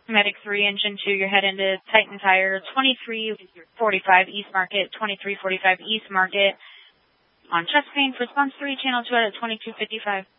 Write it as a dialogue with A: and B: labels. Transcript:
A: Medic 3, Engine 2, you're heading to Titan Tire, 2345 East Market, 2345 East Market. On chest pain, response 3, channel 2 out of 2255.